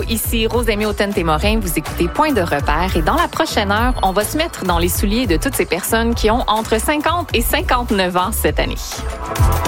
ici Rosemée Automne-Témorin. Vous écoutez Point de repère et dans la prochaine heure, on va se mettre dans les souliers de toutes ces personnes qui ont entre 50 et 59 ans cette année.